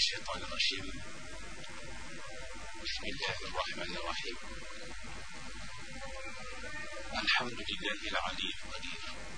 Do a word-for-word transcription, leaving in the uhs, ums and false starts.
الشيطان الرجيم. بسم الله الرحمن الرحيم. الحمد لله العلي القدير